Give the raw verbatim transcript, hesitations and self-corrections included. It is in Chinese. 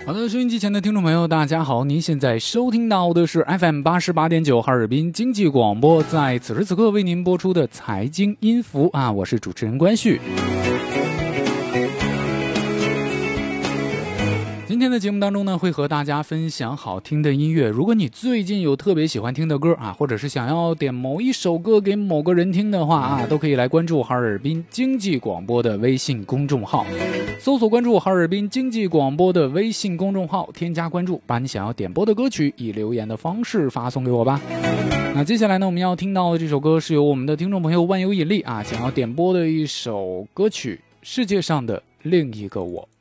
好的，收音机前的听众朋友，大家好，您现在收听到的是 F M 八十八点九哈尔滨经济广播，在此时此刻为您播出的财经音符啊，我是主持人关旭。今天的节目当中呢，会和大家分享好听的音乐。如果你最近有特别喜欢听的歌啊，或者是想要点某一首歌给某个人听的话啊，都可以来关注哈尔滨经济广播的微信公众号，搜索关注哈尔滨经济广播的微信公众号，添加关注，把你想要点播的歌曲以留言的方式发送给我吧。那接下来呢，我们要听到的这首歌是由我们的听众朋友万有引力啊想要点播的一首歌曲《世界上的另一个我》。